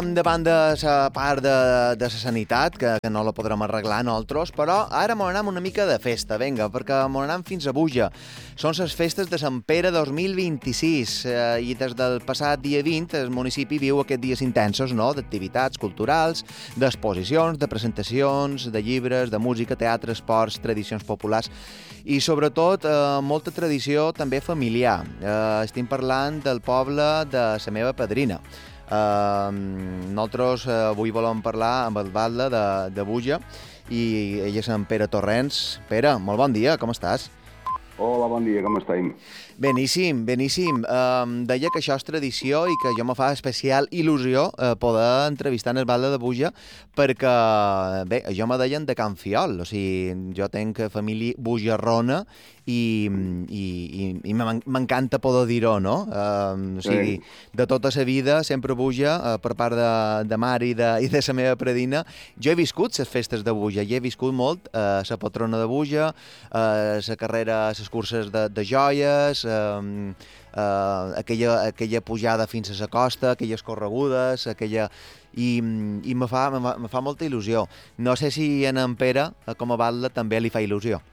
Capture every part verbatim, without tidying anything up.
Davant de la part de, de la sanitat, que, que no la podrem arreglar nosaltres, però ara m'ho anem una mica de festa, vinga, perquè m'ho anem fins a Buja. Són les festes de Sant Pere dos mil vint-i-sis eh, i des del passat dia vint el municipi viu aquests dies intensos, no?, d'activitats culturals, d'exposicions, de presentacions, de llibres, de música, teatre, esports, tradicions populars i sobretot eh, molta tradició també familiar. Eh, estem parlant del poble de la meva padrina. Uh, nosaltres uh, avui volem parlar amb el batlle de, de Buja i ell és en Pere Torrents. Pere, molt bon dia, com estàs? Hola, bon dia, com estem? Beníssim, beníssim. Um, deia que això és tradició i que jo me fa especial il·lusió uh, poder entrevistar en el batlle de Buja perquè, bé, jo me deien de Can Fiol, o sigui, jo tenc família bujarrona i, i, i, i m'encanta poder dir-ho, no? Uh, o sigui, de tota la vida, sempre Buja, uh, per part de, de mare i de, i de la meva predina, jo he viscut les festes de Buja, i he viscut molt uh, la patrona de Buja, uh, la carrera, les curses de, de joies, Uh, uh, aquella, aquella pujada fins a la costa, aquelles corregudes, aquella... I, i me, fa, me, me fa molta il·lusió. No sé si en en Pere, com a batlle, també li fa il·lusió.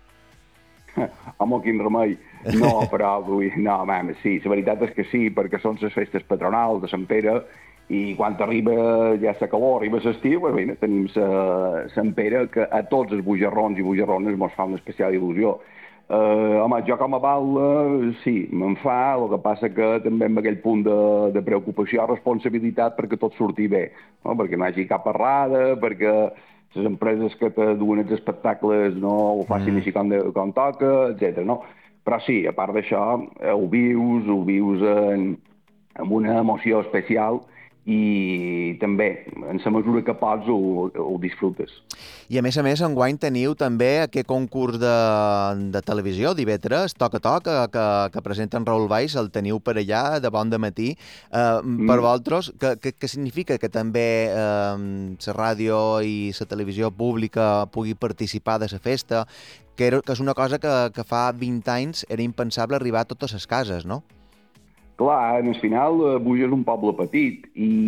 Home, quin remei. No, però, vull... no, mama, sí, la veritat és que sí, perquè són les festes patronals de Sant Pere i quan arriba ja la calor, arriba l'estiu, pues, bé, tenim Sant Pere que a tots els bujarrons i bujarrones mos fa una especial il·lusió. Uh, home, jo com a batlle, sí, me'n fa, el que passa que també amb aquell punt de, de preocupació, responsabilitat perquè tot surti bé, no? Perquè no hi hagi cap errada, perquè les empreses que te duen els espectacles no ho facin mm. així com, de, com toca, etcètera. No? Però sí, a part d'això, ho vius, ho vius en, amb una emoció especial i també, en la mesura que pots, ho, ho disfrutes. I a més a més, enguany teniu també aquest concurs de, de televisió, d'I V tres, Toc a Toc, que, que presenten Raül Baix, el teniu per allà, de bon de matí. Uh, mm. Per vosaltres, què, què, què significa que també uh, la ràdio i la televisió pública pugui participar de la festa, que, era, que és una cosa que, que fa vint anys era impensable arribar a totes les cases, no? Clar, al final, Buja és un poble petit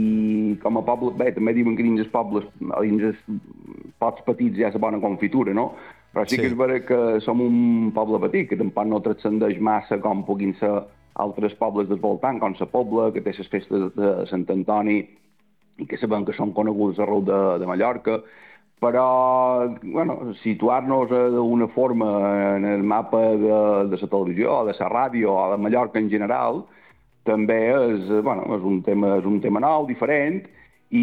i com a poble, bé, també diuen que dins els pobles, dins els pocs petits hi ha la bona confitura, no? Però sí, sí que és vera que som un poble petit, que tampoc no transcendeix massa com puguin ser altres pobles del voltant, com la Pobla, que té les festes de Sant Antoni i que sabem que són conegudes arreu de, de Mallorca, però, bueno, situar-nos d'una forma en el mapa de, de la televisió, de la ràdio o de Mallorca en general, també és, bueno, és, un tema, és un tema nou, diferent, i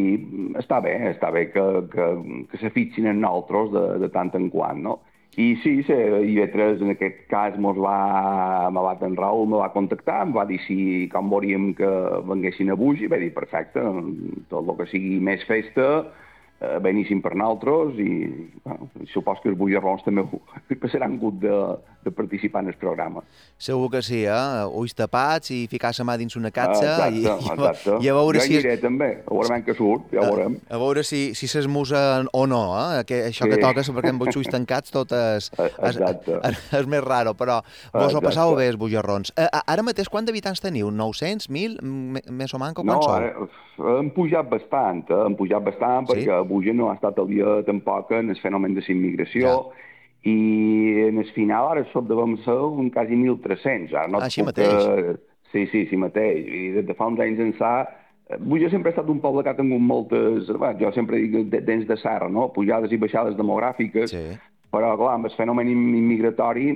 està bé, està bé que, que, que se fixin en nosaltres de, de tant en quant, no? I sí, I V tres en aquest cas mos va, me va en Raül, me va contactar, em va dir si com veuríem que venguessin a Buja, i va dir, perfecte, tot el que sigui més festa, eh, beníssim per nosaltres, i bueno, supos que els bujarrons també passaran gut de, de participar en el programa. Segur que sí, eh? Ulls tapats i ficar la mà dins una catxa. Exacte, i, exacte. I a veure jo si... hi iré també, a veure que surt, ja ho veurem. A, a veure si, si s'esmusen o no, eh? Que, això sí. Que toca, perquè amb els ulls tancats tot és, és, és, és més raro, però vos ho passau bé, els bujarrons. Ara mateix, quants habitants teniu? nou-cents, mil, més o manco? No, sou? Ara, hem pujat bastant, eh? hem pujat bastant, sí? Perquè Buja no ha estat el dia tampoc en el fenomen de la immigració, ja. I en el final ara som devem ser un quasi mil tres-cents. Ara no Així puc, mateix? Uh, sí, sí, sí mateix. I des de fa uns anys ençà, Buja sempre ha estat un poble que ha tingut moltes, bueno, jo sempre dic dents de serra, no? Pujades i baixades demogràfiques, sí. Però clar, amb el fenomen immigratori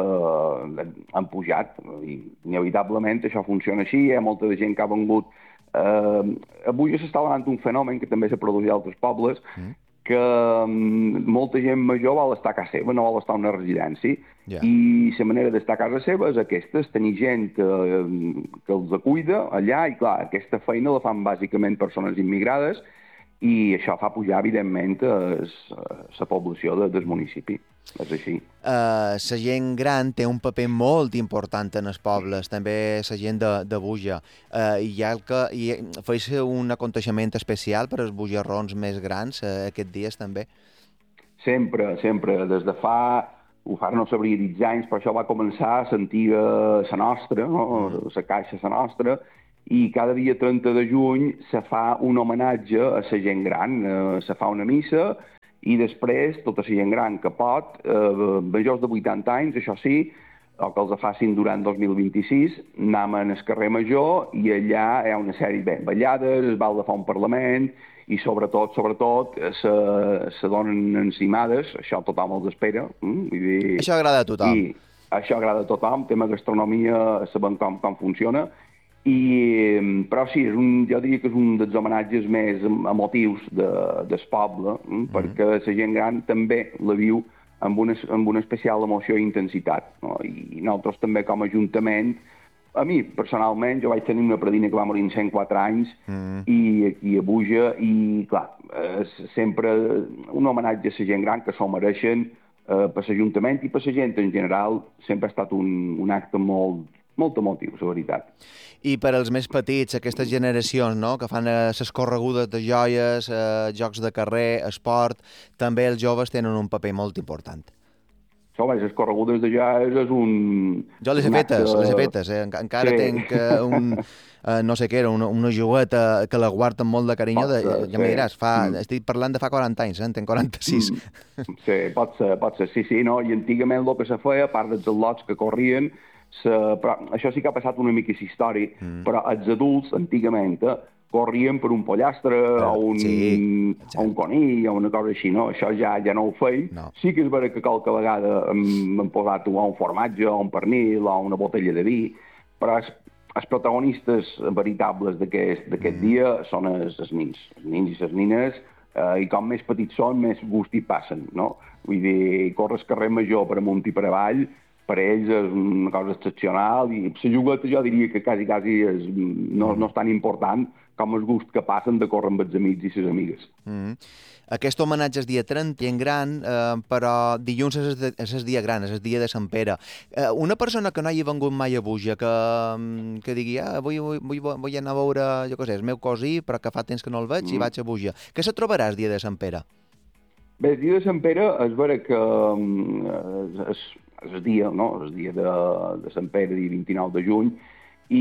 eh, han pujat, i inevitablement això funciona així, hi ha molta de gent que ha vengut. Eh, a Buja s'està donant un fenomen que també s'ha produït a altres pobles, mm. que um, molta gent major vol estar a casa seva, no vol estar a una residència, yeah. I la manera d'estar a casa seva és aquesta, és tenir gent que, que els cuida allà, i clar, aquesta feina la fan bàsicament persones immigrades, i això fa pujar, evidentment, la població de, del municipi. És així. Uh, la gent gran té un paper molt important en els pobles, també la gent de, de Buja. Uh, i hi ha el que, i feis un aconteixement especial per als bujarrons més grans uh, aquests dies, també? Sempre, sempre. Des de fa, ho fa no sabria dir anys, però això va començar a sentir la nostra, no? La caixa la nostra, i cada dia trenta de juny se fa un homenatge a la gent gran, eh, se fa una missa i després tota la gent gran que pot, eh, majors de vuitanta anys, això sí, o que els facin durant dos mil vint-i-sis, anem al carrer Major i allà hi ha una sèrie de ballades, es val de fer un parlament i sobretot, sobretot, se, se donen encimades, això tothom els espera. Mm? Vull dir, això agrada a tothom. I això agrada a tothom, tema gastronomia, sabem com, com funciona. I, però sí, és un, jo diria que és un dels homenatges més emotius de, del poble, mm? mm. perquè la gent gran també la viu amb una, amb una especial emoció i intensitat. No? I nosaltres també com a Ajuntament, a mi personalment, jo vaig tenir una predina que va morir en cent quatre anys mm. i aquí a Buja, i clar, és sempre un homenatge a la gent gran que s'ho mereixen eh, per l'Ajuntament i per la gent en general. Sempre ha estat un, un acte molt, molt emotiu, la veritat. I per als més petits, aquestes generacions, no?, que fan les corregudes de joies, eh, jocs de carrer, esport, també els joves tenen un paper molt important. Això, les corregudes de joies és un... Jo les he fetes, acte... les he fetes, eh? Encara sí. tenc un, eh, no sé què era, una, una jogueta que la guardo amb molt de carinyo, de, ja sí. me diràs, fa, mm. estic parlant de fa quaranta anys, eh? En tenc quaranta-sis. Mm. Sí, pot ser, pot ser, sí, sí, no? I antigament el que se feia, a part dels lots que corrien, Se, però això sí que ha passat una mica història, mm. però els adults, antigament, eh, corrien per un pollastre però, o, un, sí, o un conill o una cosa així, no? Això ja ja no ho feim. No. Sí que és vera que qualque vegada m'han posat o un formatge, o un pernil, o una botella de vi, però els, els protagonistes veritables d'aquest mm. dia són els, els nins. Els nins i les nines, eh, i com més petits són, més gust hi passen, no? Vull dir, córrer el carrer Major per amunt i per avall, per ells és una cosa excepcional i la jugueta jo diria que quasi, quasi és, no, no és tan important com el gust que passen de córrer amb els amics i les amigues. Mm. Aquest homenatge és dia trenta, gent gran, eh, però dilluns és el, és el dia gran, és el dia de Sant Pere. Eh, una persona que no hi ha vengut mai a Buja, que, que digui, ah, vull, vull, vull, vull anar a veure, jo què sé, el meu cosí, però que fa temps que no el veig mm. i vaig a Buja. Què se trobarà el dia de Sant Pere? Bé, el dia de Sant Pere és vera que um, és, és el dia, no? És el dia de, de Sant Pere, dia vint-i-nou de juny, i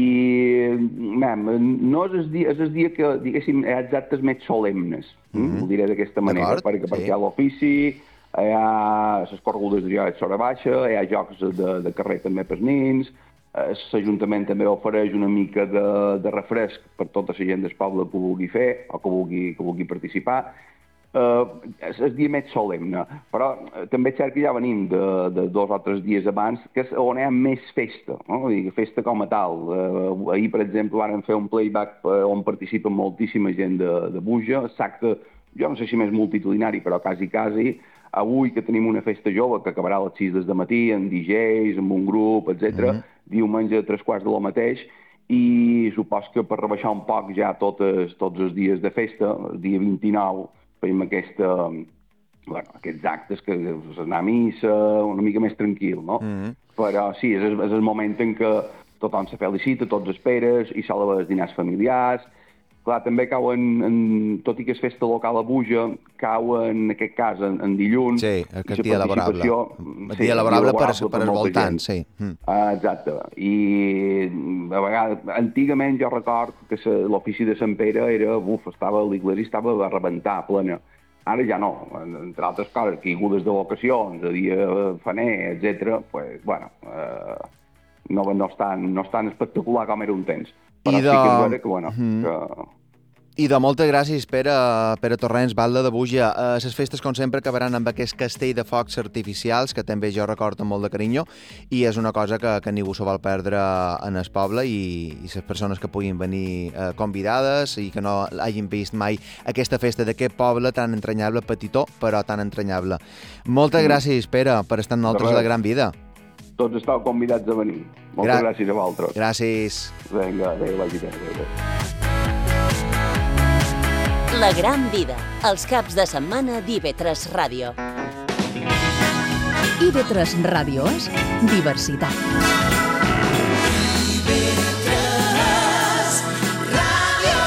mem, no és el dia, és el dia que, diguéssim, hi ha els actes més solemnes, mm-hmm. ho diré d'aquesta manera, perquè, sí. perquè hi ha l'ofici, hi ha les corregudes de jocs sobre baixa, hi ha jocs de, de carrer també per nins, l'Ajuntament també ofereix una mica de, de refresc per tota la gent del poble que ho vulgui fer o que vulgui, que vulgui participar. Uh, és el dia més solemne, però uh, també és cert que ja venim de, de dos o tres dies abans, que és on hi ha més festa, no? Dir, festa com a tal. Uh, ahir, per exemple, varen fer un playback uh, on participa moltíssima gent de, de Buja, l'acte, jo no sé si més multitudinari, però quasi, quasi. Avui que tenim una festa jove que acabarà a les sis del matí, amb D Js, amb un grup, etcètera. Mm-hmm. Diumenge a tres quarts de lo mateix, i supos que per rebaixar un poc ja totes, tots els dies de festa, el dia vint-i-nou, fem aquesta, bueno, aquests actes que és anar a missa, una mica més tranquil, no? Mm-hmm. Però sí, és, és el moment en què tothom se felicita, tots esperes, i solen haver els dinars familiars. Clar, també cau en, en, tot i que és festa local a Buja, cau en aquest cas en, en dilluns. Sí, aquest dia laborable. El sí, dia laborable per, per, per el voltant, sí. Mm. Ah, exacte. I a vegades, antigament jo record que l'ofici de Sant Pere era, buf, estava, l'església estava a rebentar, plena. Ara ja no, entre altres coses, caigudes de vocacions, a dia faner, etcètera, pues, bueno, eh, no, no, és tan, no és tan espectacular com era un temps. Però I de... sí que és vera que, bueno, mm. que... I de moltes gràcies, Pere, Pere Torrents, Balda de Buja. Les uh, festes, com sempre, acabaran amb aquest castell de focs artificials, que també jo recordo amb molt de carinyo, i és una cosa que, que ningú s'ho vol perdre en el poble, i, i les persones que puguin venir uh, convidades i que no hagin vist mai aquesta festa d'aquest poble tan entranyable, petitó, però tan entranyable. Moltes mm. gràcies, Pere, per estar amb nosaltres a la Gran Vida. Tots estàu convidats a venir. Moltes Gra gràcies a vosaltres. Gràcies. Vinga, adéu, vagi bé, adéu, adéu. La Gran Vida, els caps de setmana d'I V tres Ràdio. I V tres Ràdio és diversitat. I V tres Ràdio.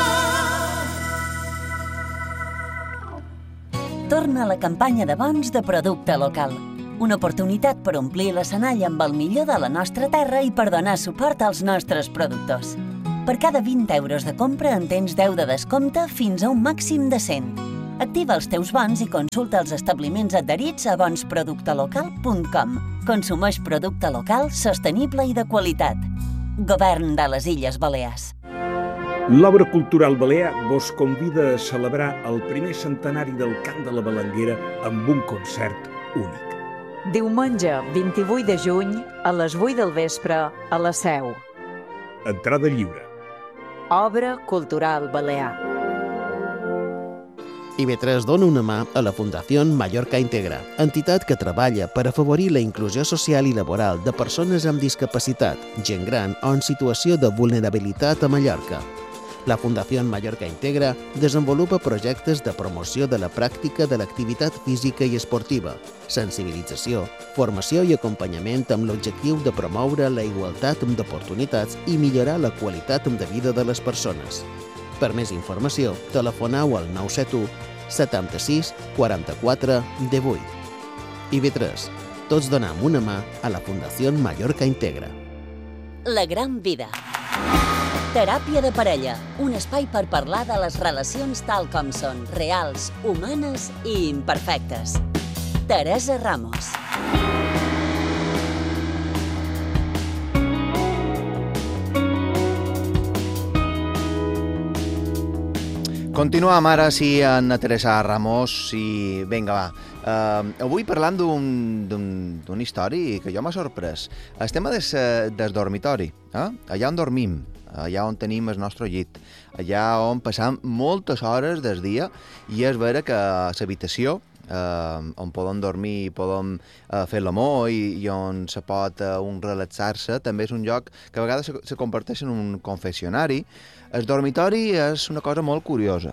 Torna a la campanya de bons de producte local. Una oportunitat per omplir l'escenari amb el millor de la nostra terra i per donar suport als nostres productors. Per cada vint euros de compra en tens deu de descompte fins a un màxim de cent. Activa els teus bons i consulta els establiments adherits a bons producte local punt com. Consumeix producte local, sostenible i de qualitat. Govern de les Illes Balears. L'Obra Cultural Balear vos convida a celebrar el primer centenari del Cant de la Balanguera amb un concert únic. Diumenge, vint-i-vuit de juny, a les vuit del vespre, a la Seu. Entrada lliure. Obra Cultural Balear. I B tres dona una mà a la Fundació Mallorca Integra, entitat que treballa per afavorir la inclusió social i laboral de persones amb discapacitat, gent gran o en situació de vulnerabilitat a Mallorca. La Fundació Mallorca Integra desenvolupa projectes de promoció de la pràctica de l'activitat física i esportiva, sensibilització, formació i acompanyament amb l'objectiu de promoure la igualtat d'oportunitats i millorar la qualitat de vida de les persones. Per més informació, telefoneu al nou set u setanta-sis quaranta-quatre divuit. I B tres, tots donem una mà a la Fundació Mallorca Integra. La gran vida. Teràpia de parella, un espai per parlar de les relacions tal com són, reals, humanes i imperfectes. Teresa Ramos. Continuem ara, sí, en Teresa Ramos i vinga, va. Uh, avui parlant d'una història que jo m'ha sorprès. El tema des, del dormitori, eh? Allà on dormim, allà on tenim el nostre llit, allà on passam moltes hores del dia i és vera que l'habitació eh, on podem dormir i podem eh, fer l'amor i, i on se pot eh, un relaxar-se, també és un lloc que a vegades se, se converteix en un confessionari. El dormitori és una cosa molt curiosa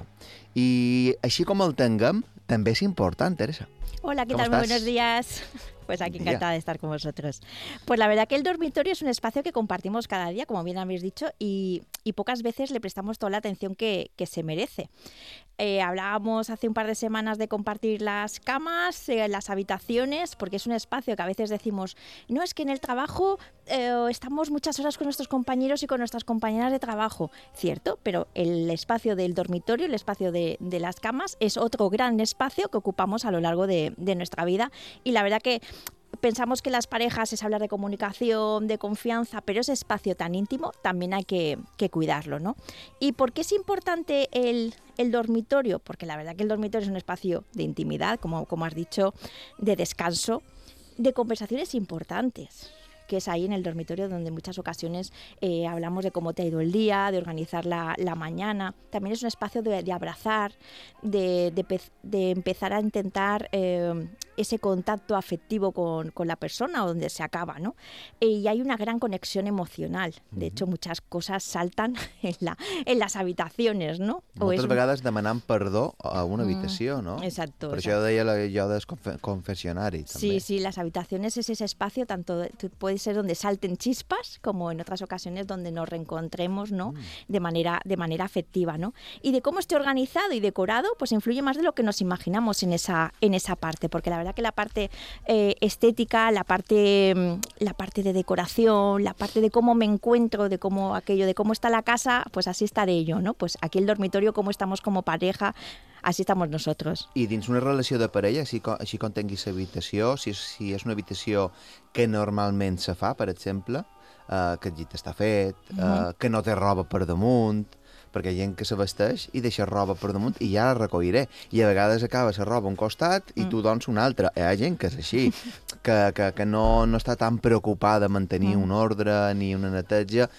i així com el tinguem, també és important, Teresa. Hola, ¿qué ¿Cómo tal? Muy estás? buenos días. Pues aquí Día. encantada de estar con vosotros. Pues la verdad que el dormitorio es un espacio que compartimos cada día, como bien habéis dicho, y, y pocas veces le prestamos toda la atención que, que se merece. Eh, hablábamos hace un par de semanas de compartir las camas, eh, las habitaciones, porque es un espacio que a veces decimos, no, es que en el trabajo eh, estamos muchas horas con nuestros compañeros y con nuestras compañeras de trabajo. Cierto, pero el espacio del dormitorio, el espacio de, de las camas, es otro gran espacio que ocupamos a lo largo de, de nuestra vida. Y la verdad que pensamos que las parejas es hablar de comunicación, de confianza, pero ese espacio tan íntimo también hay que, que cuidarlo, ¿no? ¿Y por qué es importante el, el dormitorio? Porque la verdad que el dormitorio es un espacio de intimidad, como, como has dicho, de descanso, de conversaciones importantes, que es ahí en el dormitorio donde en muchas ocasiones eh, hablamos de cómo te ha ido el día, de organizar la, la mañana. También es un espacio de, de abrazar, de, de, de empezar a intentar eh, ese contacto afectivo con, con la persona o donde se acaba, ¿no? Y hay una gran conexión emocional. De hecho, muchas cosas saltan en, la, en las habitaciones, ¿no? Moltes un... vegades demanant perdó a una habitació, no? Exacto. Per exacto. això deia allò del confe confessionari, també. Sí, sí, las habitaciones es ese espacio, tanto puede ser donde salten chispas, como en otras ocasiones donde nos reencontremos, ¿no? Mm. De manera, de manera afectiva, ¿no? Y de cómo esté organizado y decorado, pues influye más de lo que nos imaginamos en esa, en esa parte, porque la verdad que la parte eh, estética, la parte, la parte de decoración, la parte de cómo me encuentro, de cómo aquello, de cómo está la casa, pues así estaré yo, ¿no? Pues aquí el dormitorio, cómo estamos como pareja, així estamos nosotros. I dins una relació de parella, així com, així com tinguis l'habitació, si, si és una habitació que normalment se fa, per exemple, eh, que el llit està fet, eh, uh-huh. que no té roba per damunt, perquè hi ha gent que se vesteix i deixa roba per damunt i ja la recolliré. I a vegades acaba la roba a un costat i mm. tu doncs un altre. Hi ha gent que és així, que, que, que no, no està tan preocupada de mantenir mm. un ordre ni una neteja,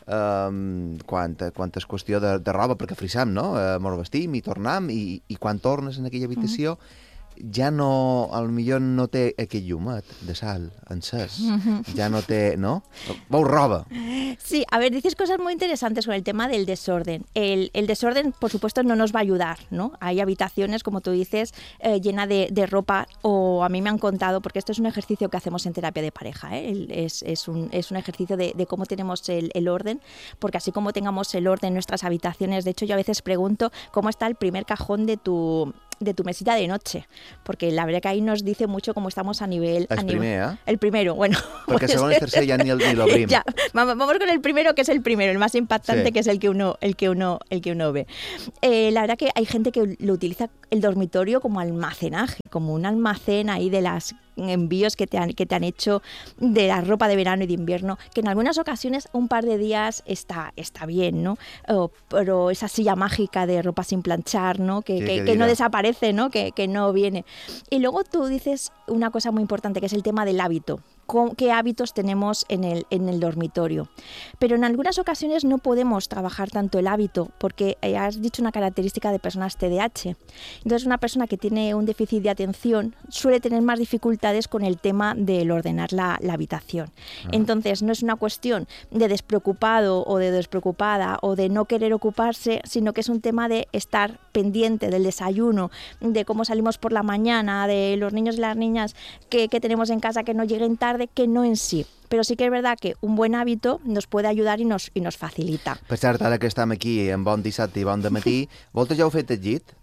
Um, quan, quan és qüestió de, de roba, perquè frisam, no? Uh, mos vestim i tornem, i, i quan tornes en aquella habitació ja no, al millor no té aquell llumet de sal encès, ya no té, ¿no? Vos roba. Sí, a ver, dices cosas muy interesantes con el tema del desorden. El, el desorden, por supuesto, no nos va a ayudar, ¿no? Hay habitaciones, como tú dices, eh, llena de, de ropa, o a mí me han contado, porque esto es un ejercicio que hacemos en terapia de pareja, ¿eh? El, es, es, un, es un ejercicio de, de cómo tenemos el, el orden, porque así como tengamos el orden en nuestras habitaciones, de hecho yo a veces pregunto cómo está el primer cajón de tu de tu mesita de noche, porque la verdad que ahí nos dice mucho cómo estamos a nivel... El a nivel, primer, ¿eh? El primero, bueno. Porque segon i tercer ja ni, el, ni l'obrim. Ya, vamos, vamos con el primero, que es el primero, el más impactante, Sí. que es el que uno, el que uno, el que uno ve. Eh, la verdad que hay gente que lo utiliza el dormitorio como almacenaje, como un almacén ahí de las envíos que te han, que te han hecho de la ropa de verano y de invierno, que en algunas ocasiones un par de días está, está bien, ¿no? O, pero esa silla mágica de ropa sin planchar, ¿no? Que, Sí, que, que que no dirá. desaparece, ¿no? Que, que no viene. Y luego tú dices una cosa muy importante, que es el tema del hábito. Con- qué hábitos tenemos en el, en el dormitorio. Pero en algunas ocasiones no podemos trabajar tanto el hábito, porque eh, has dicho una característica de personas T D A H. Entonces, una persona que tiene un déficit de atención suele tener más dificultades con el tema del ordenar la, la habitación. Entonces, no es una cuestión de despreocupado o de despreocupada o de no querer ocuparse, sino que es un tema de estar pendiente del desayuno, de cómo salimos por la mañana, de los niños y las niñas que, que tenemos en casa que no lleguen tarde, que no en sí. Però sí que és veritat que un bon hàbito nos puede ayudar i nos, i nos facilita. Per cert, ara que estem aquí en bon dissabte i bon de matí, vosaltres ja heu fet el llit?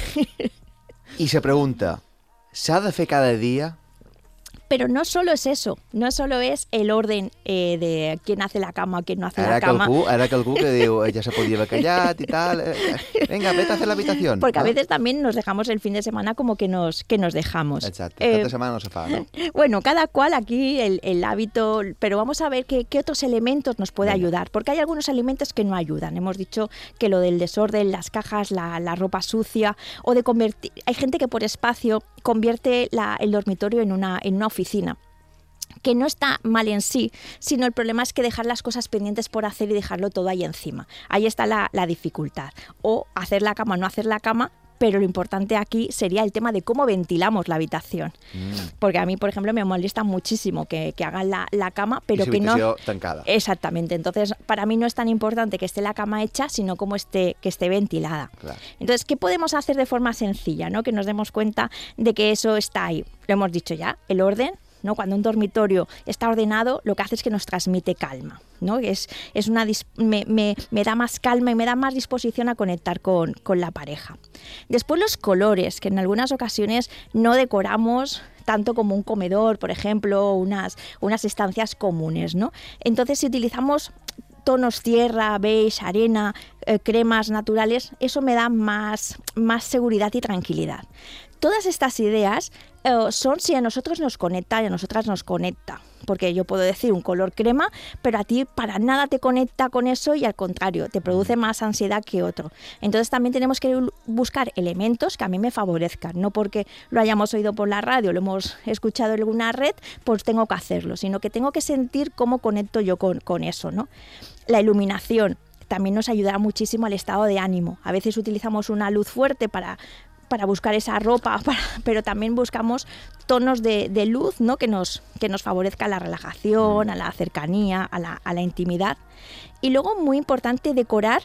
I se pregunta, s'ha de fer cada dia? Pero no solo es eso, no solo es el orden eh, de quién hace la cama, quién no hace Ara la que cama. algú, ara que algú que diu, eh, ja se podia haver callat i tal, eh, eh, venga, vete a hacer la habitación. Porque a ¿no? veces también nos dejamos el fin de semana como que nos, que nos dejamos. Exacte, Eh, cada setmana no se fa, no? Bueno, cada cual aquí el, el hábito, pero vamos a ver qué, qué otros elementos nos puede Venga. ayudar, porque hay algunos alimentos que no ayudan. Hemos dicho que lo del desorden, las cajas, la, la ropa sucia, o de convertir... Hay gente que por espacio convierte la- el dormitorio en una, en una oficina, que no está mal en sí, sino el problema es que dejar las cosas pendientes por hacer y dejarlo todo ahí encima. Ahí está la, la dificultad. O hacer la cama o no hacer la cama, pero lo importante aquí sería el tema de cómo ventilamos la habitación. Mm. Porque a mí, por ejemplo, me molesta muchísimo que, que hagan la, la cama, pero I que no... habitació tancada. Exactamente. Entonces, para mí no es tan importante que esté la cama hecha, sino como esté, que esté ventilada. Clar. Entonces, ¿qué podemos hacer de forma sencilla, ¿no? Que nos demos cuenta de que eso está ahí. Lo hemos dicho ya, el orden, ¿no? Cuando un dormitorio está ordenado, lo que hace es que nos transmite calma, ¿no? Es, es una dis- me, me- me da más calma y me da más disposición a conectar con, con la pareja. Después los colores, que en algunas ocasiones no decoramos tanto como un comedor, por ejemplo, o unas, unas estancias comunes, ¿no? Entonces, si utilizamos tonos tierra, beige, arena, eh, cremas naturales, eso me da más, más seguridad y tranquilidad. Todas estas ideas eh, son si a nosotros nos conecta y a nosotras nos conecta. Porque yo puedo decir un color crema, pero a ti para nada te conecta con eso y al contrario, te produce más ansiedad que otro. Entonces también tenemos que buscar elementos que a mí me favorezcan. No porque lo hayamos oído por la radio, lo hemos escuchado en alguna red, pues tengo que hacerlo, sino que tengo que sentir cómo conecto yo con, con eso, ¿no? La iluminación también nos ayudará muchísimo al estado de ánimo. A veces utilizamos una luz fuerte para... para buscar esa ropa, para, pero también buscamos tonos de, de luz, ¿no? que, nos, que nos favorezca la relajación, a la cercanía, a la, a la intimidad. Y luego, muy importante, decorar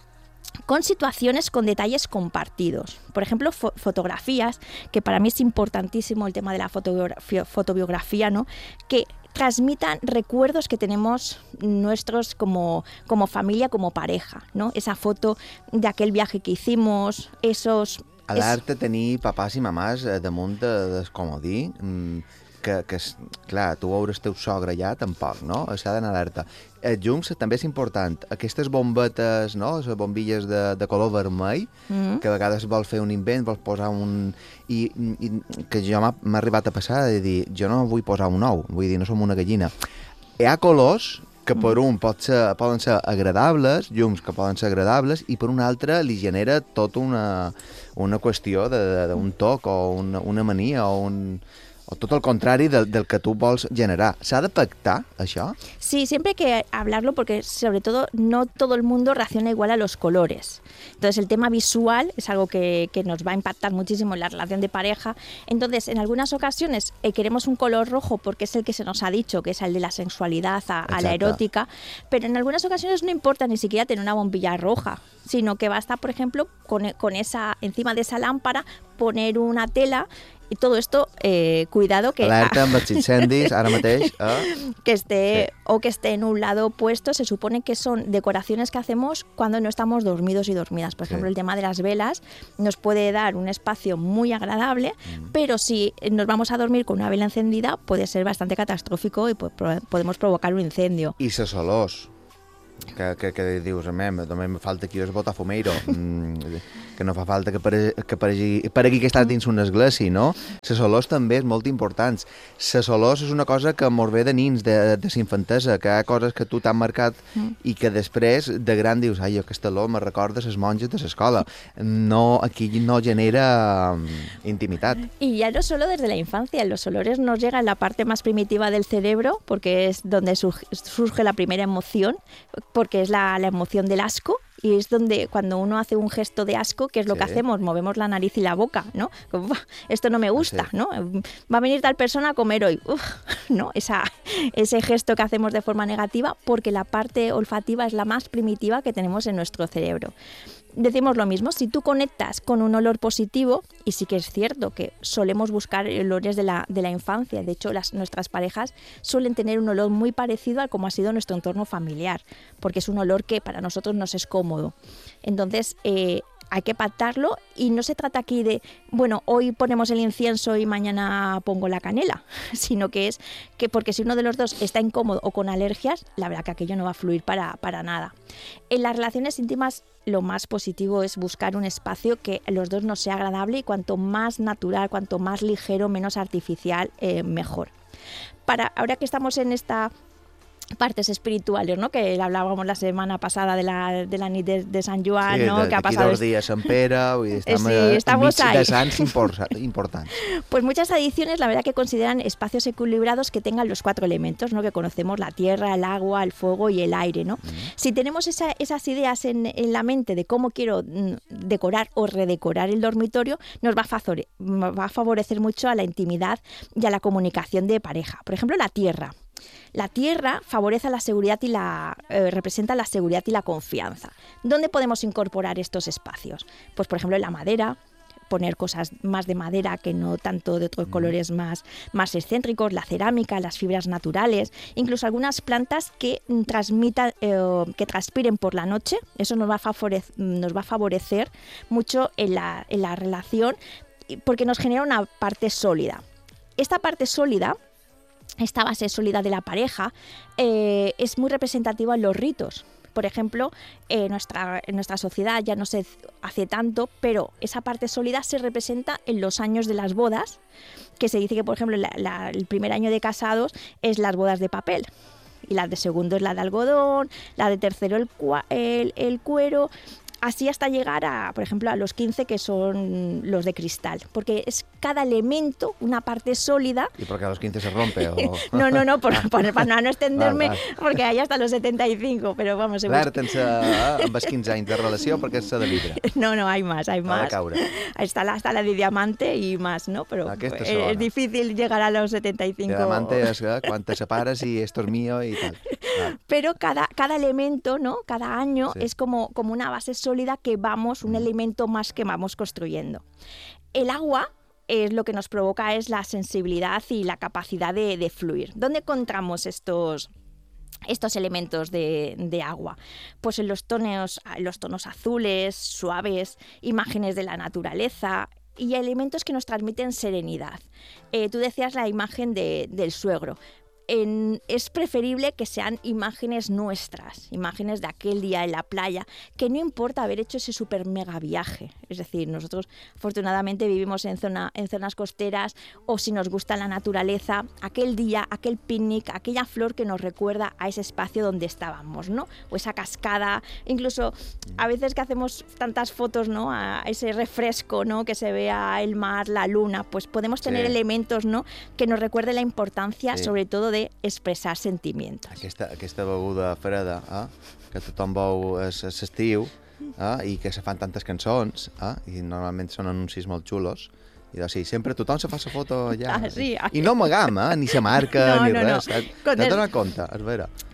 con situaciones con detalles compartidos. Por ejemplo, fo- fotografías, que para mí es importantísimo el tema de la fotobiografía, fotobiografía, ¿no? que transmitan recuerdos que tenemos nuestros como, como familia, como pareja, ¿no? Esa foto de aquel viaje que hicimos, esos... Alerta tenir papàs i mamàs eh, damunt de, del comodí, mm, que, que, és- clar, tu veure el teu sogre allà, tampoc, no? S'ha d'anar alerta. Els llums també és important. Aquestes bombetes, no?, les bombilles de, de color vermell, Mm. que a vegades vols fer un invent, vols posar un... I, i que jo m'ha m'ha arribat a passar de dir, jo no vull posar un ou, vull dir, no som una gallina. Hi ha colors que per un pot ser, poden ser agradables, llums que poden ser agradables, i per un altre li genera tota una, una qüestió de- de- d'un toc o una, una mania o un... o tot el contrari del, del que tu vols generar. S'ha de pactar, això? Sí, siempre hay que hablarlo porque sobre todo no todo el mundo reacciona igual a los colores. Entonces el tema visual es algo que, que nos va a impactar muchísimo en la relación de pareja. Entonces en algunas ocasiones eh, queremos un color rojo porque es el que se nos ha dicho, que es el de la sensualidad a, a la Exacto. erótica, pero en algunas ocasiones no importa ni siquiera tener una bombilla roja, sino que basta, por ejemplo, con, con esa, encima de esa lámpara poner una tela Y todo esto, eh, cuidado que... Alerta amb els incendis, ara mateix. Eh? Que esté, Sí. o que esté en un lado opuesto, se supone que son decoraciones que hacemos cuando no estamos dormidos y dormidas. Por Sí. ejemplo, el tema de las velas nos puede dar un espacio muy agradable, Mm. pero si nos vamos a dormir con una vela encendida, puede ser bastante catastrófico y po- pro- podemos provocar un incendio. I les olors, que, que, que dius, a mi, només me falta aquí el botafumeiro, mm, que no fa falta que aparegui, que aparegui, aparegui que estàs dins una església, no? Les olors també és molt importants. Les olors és una cosa que mos ve de nins, de, de s'infantesa, que hi ha coses que tu t'han marcat Mm. i que després de gran dius, ai, aquesta olor me recorda les monges de l'escola. No, aquí no genera mm, intimitat. Y ya no solo desde la infancia, los olores nos llegan en la parte más primitiva del cerebro, porque es donde surge, surge la primera emoción, porque es la, la emoción del asco, y es donde cuando uno hace un gesto de asco, ¿qué es lo que Sí. hacemos? Movemos la nariz y la boca, ¿no? Como, "Buah, esto no me gusta, Sí. ¿no? Va a venir tal persona a comer hoy, Uf", ¿no? Esa, ese gesto que hacemos de forma negativa, porque la parte olfativa es la más primitiva que tenemos en nuestro cerebro. Decimos lo mismo, si tú conectas con un olor positivo, y sí que es cierto que solemos buscar olores de la, de la infancia, de hecho las, nuestras parejas suelen tener un olor muy parecido a como ha sido nuestro entorno familiar, porque es un olor que para nosotros nos es cómodo. Entonces, eh, hay que pactarlo y no se trata aquí de, bueno, hoy ponemos el incienso y mañana pongo la canela, sino que es que porque si uno de los dos está incómodo o con alergias, la verdad que aquello no va a fluir para, para nada. En las relaciones íntimas lo más positivo es buscar un espacio que a los dos nos sea agradable y cuanto más natural, cuanto más ligero, menos artificial, eh, mejor. Para, ahora que estamos en esta partes espirituales, ¿no? Que hablábamos la semana pasada de la, de la nit de, de Sant Joan, Sí, ¿no? de, que ha d'aquí pasado dos dies Sant Pere, vull dir, estem, Sí, eh, estamos enmig ahí. de sants imporsa- importants. Pues muchas tradiciones, la verdad, que consideran espacios equilibrados que tengan los cuatro elementos, ¿no? Que conocemos: la tierra, el agua, el fuego y el aire, ¿no? Si tenemos esa- esas ideas en, en la mente de cómo quiero mm, decorar o redecorar el dormitorio, nos va a, favore- va a favorecer mucho a la intimidad y a la comunicación de pareja. Por ejemplo, la tierra. La tierra favorece la seguridad y la eh, representa la seguridad y la confianza. ¿Dónde podemos incorporar estos espacios? Pues, por ejemplo, en la madera, poner cosas más de madera que no tanto de otros colores más, más excéntricos, la cerámica, las fibras naturales, incluso algunas plantas que mm, transmitan, eh, que transpiren por la noche. Eso nos va a favorecer, nos va a favorecer mucho en la, en la relación, y- porque nos genera una parte sólida. Esta parte sólida, esta base sólida de la pareja, eh, es muy representativa en los ritos. Por ejemplo, eh, nuestra, en nuestra sociedad ya no se hace tanto, pero esa parte sólida se representa en los años de las bodas, que se dice que, por ejemplo, la- la- el primer año de casados es las bodas de papel, y la de segundo es la de algodón, la de tercero el, cua- el, el cuero, así hasta llegar a, por ejemplo, a los quince, que son los de cristal, porque es cada elemento una parte sólida. I perquè a los quince se rompe? O... No, no, no, por, por- para no extenderme, Val, val. porque hay hasta los setenta y cinco, pero vamos, hemos- Alerta'ns eh, amb els quinze anys de relació perquè és la de vidre. no, no, hay más, hay Ha de más. caure. Está la, hasta la de diamante y más, ¿no? Pero Aquesta es, segona. es difícil llegar a los setenta y cinco. Diamante és eh, quan te separes i esto es mío i tal. Val. Pero cada, cada elemento, ¿no? Cada año Sí. es como, como una base sólida que vamos, un elemento más que vamos construyendo. El agua es lo que nos provoca es la sensibilidad y la capacidad de, de fluir. ¿Dónde encontramos estos, estos elementos de, de agua? Pues en los tonos, en los tonos azules, suaves, imágenes de la naturaleza y elementos que nos transmiten serenidad. Eh, tú decías la imagen de- del suegro. En- es preferible que sean imágenes nuestras, imágenes de aquel día en la playa, que no importa haber hecho ese super mega viaje. Es decir, nosotros afortunadamente vivimos en, zona, en zonas costeras, o si nos gusta la naturaleza, aquel día, aquel picnic, aquella flor que nos recuerda a ese espacio donde estábamos, ¿no? O esa cascada, incluso a veces que hacemos tantas fotos, ¿no? A ese refresco, ¿no? Que se vea el mar, la luna, pues podemos tener Sí. elementos, ¿no? Que nos recuerden la importancia, Sí. sobre todo, de expressar sentiments. Aquesta, aquesta beguda freda, eh, que tothom veu és, és estiu, eh, i que se fan tantes cançons, eh, i normalment són anuncis molt xulos, i doncs sí, sempre tothom se fa la foto allà. Ah, sí? I no amagam, eh, ni se marca, No, ni no, res. no. Eh? Con T'has el- donat compte, és vera.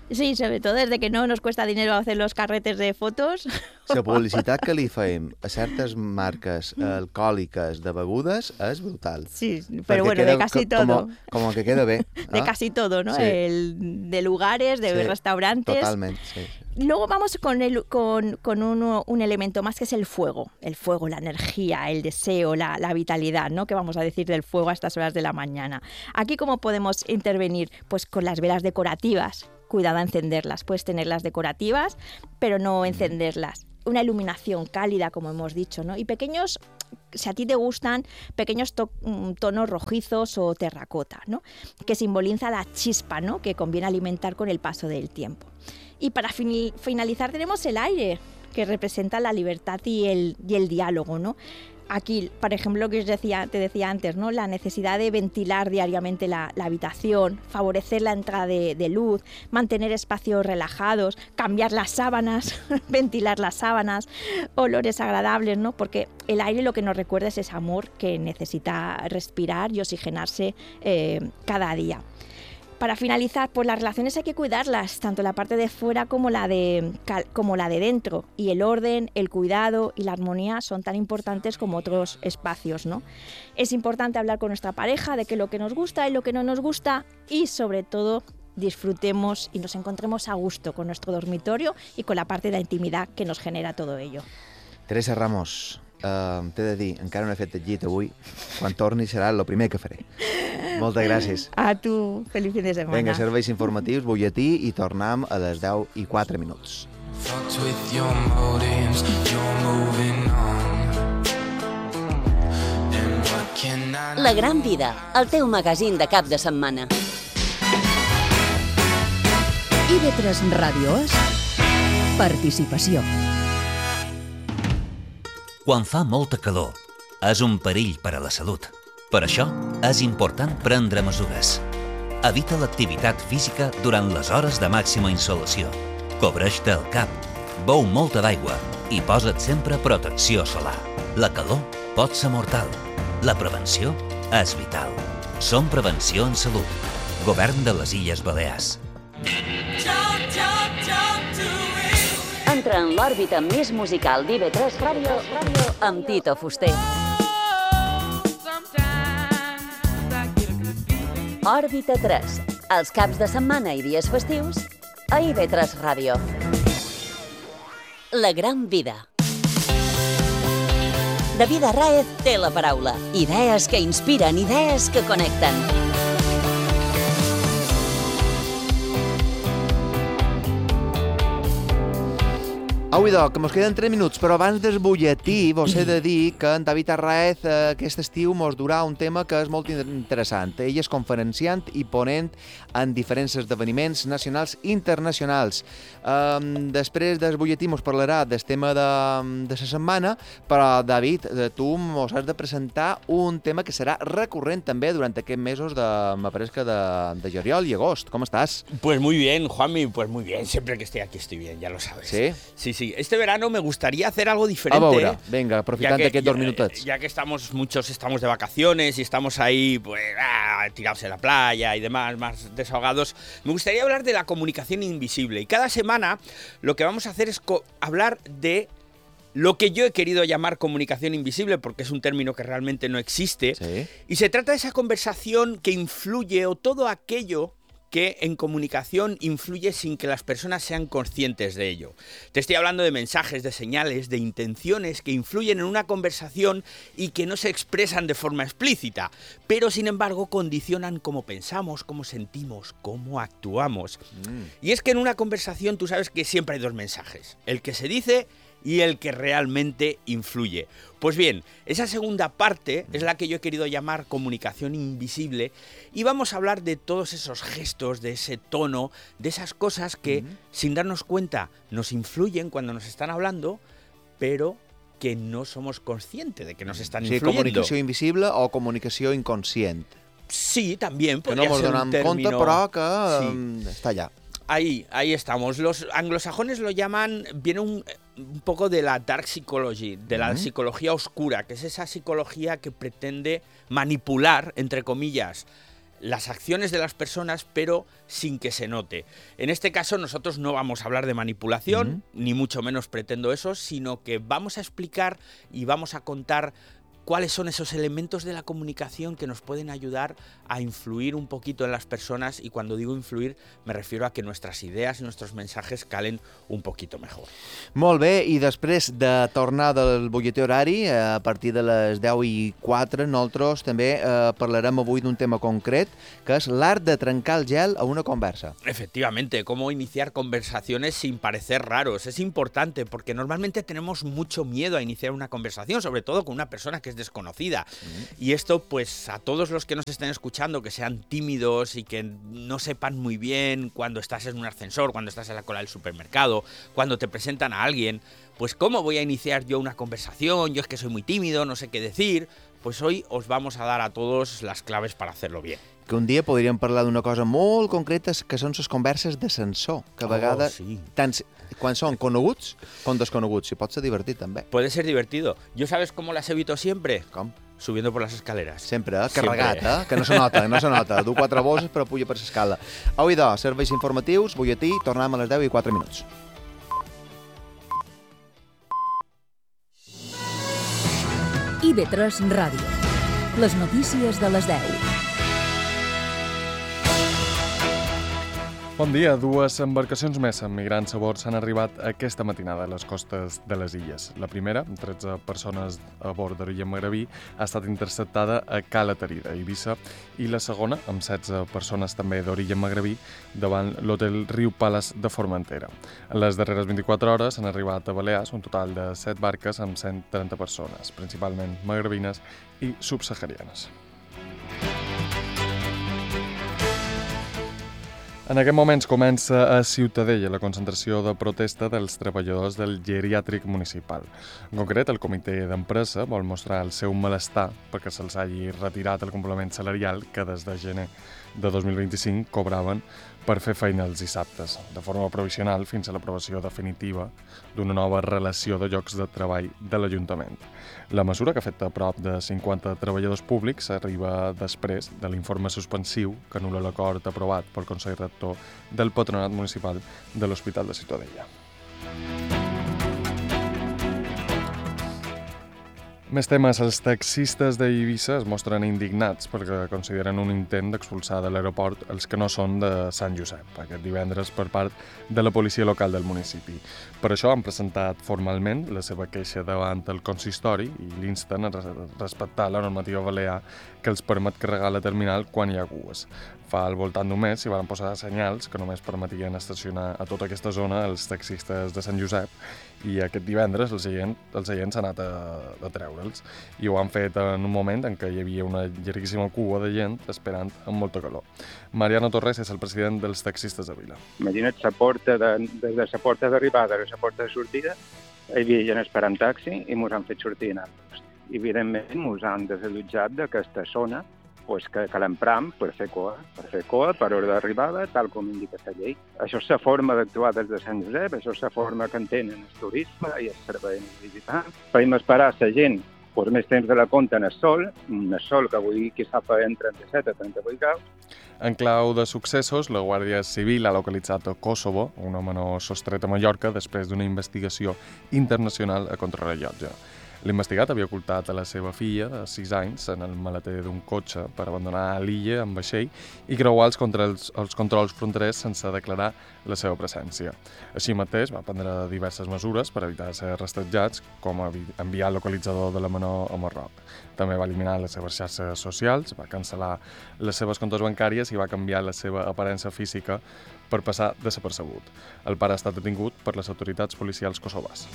Sí, sobre todo desde que no nos cuesta dinero hacer los carretes de fotos. La publicitat que li fem a certes marques alcohòliques de begudes és brutal. Sí, pero bueno, de casi todo. Como, como que queda bé. De casi todo, ¿no? Sí. El, de lugares, de sí, restaurantes. Totalmente, sí. Luego vamos con, el, con, con uno, un elemento más que es el fuego. El fuego, la energía, el deseo, la, la vitalidad, ¿no? ¿Qué vamos a decir del fuego a estas horas de la mañana? Aquí, ¿cómo podemos intervenir? Pues con las velas decorativas. Cuidado a encenderlas. Puedes tenerlas decorativas, pero no encenderlas. Una iluminación cálida, como hemos dicho, ¿no? Y pequeños, si a ti te gustan, pequeños to- tonos rojizos o terracota, ¿no? Que simboliza la chispa, ¿no? Que conviene alimentar con el paso del tiempo. Y para fin- finalizar tenemos el aire, que representa la libertad y el, y el diálogo, ¿no? Aquí, por ejemplo, lo que os decía, te decía antes, ¿no? La necesidad de ventilar diariamente la, la habitación, favorecer la entrada de, de luz, mantener espacios relajados, cambiar las sábanas, ventilar las sábanas, olores agradables, ¿no? Porque el aire lo que nos recuerda es ese amor que necesita respirar y oxigenarse eh, cada día. Para finalizar, pues las relaciones hay que cuidarlas, tanto la parte de fuera como la de, como la de dentro. Y el orden, el cuidado y la armonía son tan importantes como otros espacios, ¿no? Es importante hablar con nuestra pareja de qué es lo que nos gusta y lo que no nos gusta y, sobre todo, disfrutemos y nos encontremos a gusto con nuestro dormitorio y con la parte de la intimidad que nos genera todo ello. Teresa Ramos, uh, t'he de dir, encara no he fet el llit avui. Quan torni serà el primer que faré. Moltes gràcies. A tu, feliç fin de setmana. Vinga, serveis informatius, butlletí i tornem a les deu i quatre minuts. La Gran Vida, el teu magazín de cap de setmana. I V tres Ràdio és participació. Quan fa molta calor, és un perill per a la salut. Per això, és important prendre mesures. Evita l'activitat física durant les hores de màxima insolació. Cobreix-te el cap, beu molta d'aigua i posa't sempre protecció solar. La calor pot ser mortal. La prevenció és vital. Som Prevenció en Salut. Govern de les Illes Balears. Entra en l'òrbita més musical d'I V tres Ràdio amb Tito Fuster. Òrbita tres, els caps de setmana i dies festius a I V tres Ràdio. La Gran Vida. David Arraez té la paraula. Idees que inspiren, idees que connecten. Au, idò, que mos queden tres minuts, però abans del butlletí vos he de dir que en David Arraez eh, aquest estiu mos durà un tema que és molt interessant. Ell és conferenciant i ponent en diferents esdeveniments nacionals i internacionals. Um, després del butlletí mos parlarà del tema de, de la setmana, però, David, tu mos has de presentar un tema que serà recurrent també durant aquests mesos de, me pareix que de, de juliol i agost. Com estàs? Pues muy bien, Juanmi, pues muy bien. Siempre que esté aquí estoy bien, ya lo sabes. ¿Sí? Sí, sí. Este verano me gustaría hacer algo diferente. A veure, venga, aprofitant aquests dos minutets. Ya que estamos, muchos estamos de vacaciones y estamos ahí, pues, ah, tirados en la playa y demás, más desahogados, me gustaría hablar de la comunicación invisible. Y cada semana lo que vamos a hacer es hablar de lo que yo he querido llamar comunicación invisible, porque es un término que realmente no existe. ¿Sí? Y se trata de esa conversación que influye, o todo aquello que en comunicación influye sin que las personas sean conscientes de ello. Te estoy hablando de mensajes, de señales, de intenciones que influyen en una conversación y que no se expresan de forma explícita, pero sin embargo condicionan cómo pensamos, cómo sentimos, cómo actuamos. Mm. Y es que en una conversación tú sabes que siempre hay dos mensajes, el que se dice y el que realmente influye. Pues bien, esa segunda parte es la que yo he querido llamar comunicación invisible, y vamos a hablar de todos esos gestos, de ese tono, de esas cosas que, uh-huh. sin darnos cuenta, nos influyen cuando nos están hablando, pero que no somos conscientes de que nos están sí, influyendo. Comunicació invisible o comunicació inconscient. Sí, también. Que no ens donem compte, però que sí. Està allà. Ahí, ahí estamos. Los anglosajones lo llaman, viene un, un poco de la dark psychology, de la uh-huh. psicología oscura, que es esa psicología que pretende manipular, entre comillas, las acciones de las personas, pero sin que se note. En este caso nosotros no vamos a hablar de manipulación, uh-huh. ni mucho menos pretendo eso, sino que vamos a explicar y vamos a contar cuáles son esos elementos de la comunicación que nos pueden ayudar a influir un poquito en las personas, y cuando digo influir me refiero a que nuestras ideas y nuestros mensajes calen un poquito mejor. Molt bé, i després de tornar del butlletí horari, a partir de les deu i quatre, nosaltres també eh, parlarem avui d'un tema concret, que és l'art de trencar el gel a una conversa. Efectivamente, cómo iniciar conversaciones sin parecer raros. Es importante porque normalmente tenemos mucho miedo a iniciar una conversación, sobre todo con una persona que es desconocida. Mm. Y esto, pues, a todos los que nos estén escuchando, que sean tímidos y que no sepan muy bien cuando estás en un ascensor, cuando estás en la cola del supermercado, cuando te presentan a alguien, pues, ¿cómo voy a iniciar yo una conversación? Yo es que soy muy tímido, no sé qué decir. Pues hoy os vamos a dar a todos las claves para hacerlo bien. Que un dia podríem parlar d'una cosa molt concreta, que són les converses d'ascensor, que a vegades, oh, sí. tant quan són coneguts com desconeguts, i pot ser divertit també. Puede ser divertido. ¿Yo sabes cómo las evito siempre? Com? Subiendo por las escaleras. Sempre, eh? Carregat, eh? Que no se nota, no se nota. Du quatre bosses però puja per l'escala. Au, idò, serveis informatius, butlletí, tornem a les deu i quatre minuts. I ve tres Ràdio. Les notícies de les deu. Bon dia. Dues embarcacions més amb migrants a bord s'han arribat aquesta matinada a les costes de les illes. La primera, amb tretze persones a bord d'origen magrebí, ha estat interceptada a Cala Tarida, Eivissa, i la segona, amb setze persones també d'origen magrebí, davant l'hotel Riu Palace de Formentera. En les darreres vint-i-quatre hores han arribat a Balears un total de set barques amb cent trenta persones, principalment magrebines i subsaharianes. En aquests moments comença a Ciutadella la concentració de protesta dels treballadors del geriàtric municipal. En concret, el comitè d'empresa vol mostrar el seu malestar perquè se'ls hagi retirat el complement salarial que des de gener de dos mil vint-i-cinc cobraven per fer feina els dissabtes, de forma provisional fins a l'aprovació definitiva d'una nova relació de llocs de treball de l'Ajuntament. La mesura, que afecta a prop de cinquanta treballadors públics, arriba després de l'informe suspensiu que anul·la l'acord aprovat pel Consell Rector del Patronat Municipal de l'Hospital de Ciutadella. Més temes. Els taxistes d'Eivissa es mostren indignats perquè consideren un intent d'expulsar de l'aeroport els que no són de Sant Josep, aquest divendres per part de la policia local del municipi. Per això han presentat formalment la seva queixa davant el consistori i l'insten a respectar la normativa balear que els permet carregar la terminal quan hi ha cues. Fa al voltant d'un mes s'hi van posar senyals que només permetien estacionar a tota aquesta zona els taxistes de Sant Josep, i aquest divendres els agents, els agents han anat a, a treure'ls, i ho han fet en un moment en què hi havia una llarguíssima cua de gent esperant amb molta calor. Mariano Torres és el president dels taxistes de Vila. Imagina't la porta de, de, de la porta d'arribada a la porta de sortida, hi havia gent esperant taxi i ens han fet sortir en altres. I evidentment ens han desallotjat d'aquesta zona pues que, que l'empram per fer coa, per fer coa, per hora d'arribada, tal com indica la llei. Això és la forma d'actuar des de Sant Josep, això és la forma que entenen el turisme i el servei visitant. Podem esperar la gent per més temps de la compte en el sol, en el sol que avui qui sap en trenta-set a trenta-vuit graus. En clau de successos, la Guàrdia Civil ha localitzat a Kosovo un home no sostret a Mallorca després d'una investigació internacional a contrarrellotge. L'investigat havia ocultat a la seva filla de sis anys en el maleter d'un cotxe per abandonar l'illa amb vaixell i creuar els controls, els controls fronterers sense declarar la seva presència. Així mateix va prendre diverses mesures per evitar ser rastejats, com enviar el localitzador de la menor a Marroc. També va eliminar les seves xarxes socials, va cancel·lar les seves comptes bancàries i va canviar la seva aparença física per passar desapercebut. El pare ha estat detingut per les autoritats policials kosovars.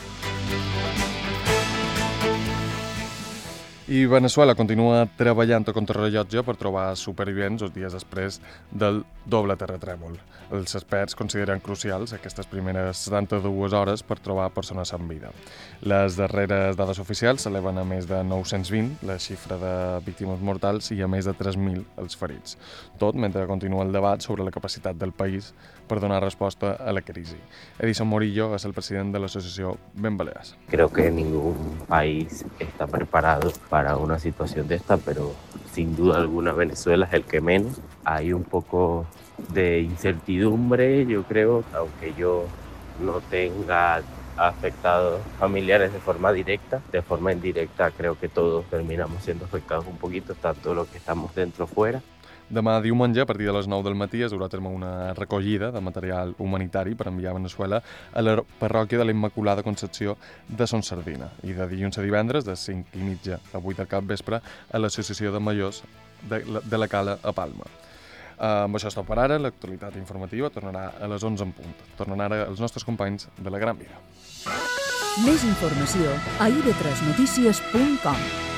I Veneçuela continua treballant a contrarrellotge per trobar supervivents uns dies després del doble terratrèmol. Els experts consideren crucials aquestes primeres setanta-dues hores per trobar persones amb vida. Les darreres dades oficials s'eleven a més de nou-cents vint la xifra de víctimes mortals i a més de tres mil els ferits. Tot mentre continua el debat sobre la capacitat del país per donar resposta a la crisi. Edison Morillo és el president de l'associació Ben Balears. Creo que ningún país está preparado para una situación de esta, pero sin duda alguna Venezuela es el que menos. Hay un poco de incertidumbre, yo creo, aunque yo no tenga afectados familiares de forma directa, de forma indirecta creo que todos terminamos siendo afectados un poquito, tanto los que estamos dentro o fuera. Demà diumenge, a partir de les nou del matí, es durà a terme una recollida de material humanitari per enviar a Venezuela a la parròquia de la Immaculada Concepció de Son Sardina i de dilluns a divendres, de cinc i mitja a vuit del cap vespre, a l'Associació de Majors de, de la Cala a Palma. Uh, amb això és tot per ara. L'actualitat informativa tornarà a les onze en punt. Tornen ara els nostres companys de la Gran Via. Més informació a i ve tres notícies punt com.